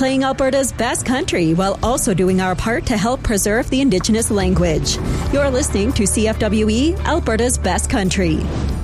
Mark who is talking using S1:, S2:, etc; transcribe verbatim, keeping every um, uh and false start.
S1: playing Alberta's best country while also doing our part to help preserve the Indigenous language. You're listening to C F W E, Alberta's best country.